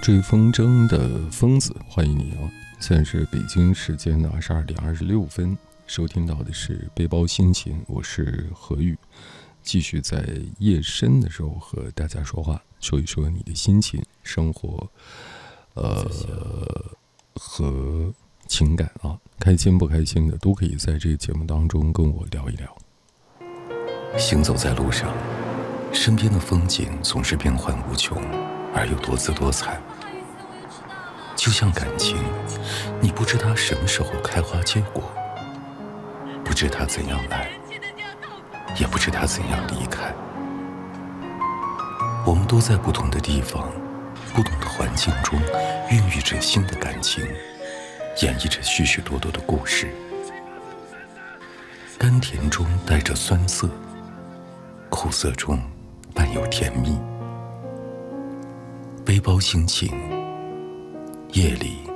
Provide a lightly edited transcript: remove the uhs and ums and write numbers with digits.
追风筝的疯子，欢迎你哦！现在是北京时间的22:26，收听到的是背包心情，我是何宇，继续在夜深的时候和大家说话，说一说你的心情、生活，和情感啊，开心不开心的都可以在这个节目当中跟我聊一聊。 行走在路上，身边的风景总是变幻无穷，而又多姿多彩。就像感情，你不知它什么时候开花结果，不知它怎样来，也不知它怎样离开。我们都在不同的地方、不同的环境中孕育着新的感情，演绎着许许多多的故事。甘甜中带着酸涩，苦涩中伴有甜蜜。背包心情，夜里